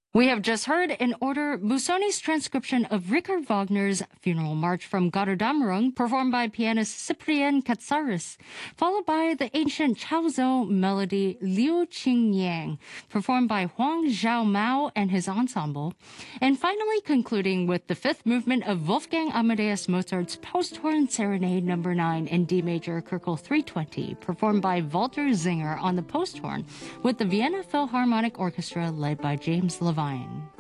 We have just heard in order Busoni's transcription of Richard Wagner's Funeral March from Götterdämmerung, performed by pianist Cyprien Katsaris, followed by the ancient Chaozhou melody Liu Qingyang, performed by Huang Zhaomao and his ensemble, and finally concluding with the fifth movement of Wolfgang Amadeus Mozart's Posthorn Serenade No. 9 in D major Köchel 320, performed by Walter Zinger on the posthorn, with the Vienna Philharmonic Orchestra led by James Levine.